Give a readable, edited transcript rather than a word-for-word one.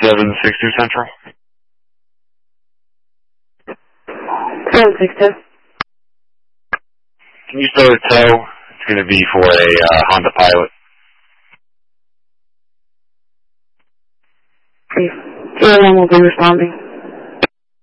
762 Central. 762. Can you start a tow? It's going to be for a Honda Pilot. 01 will be responding.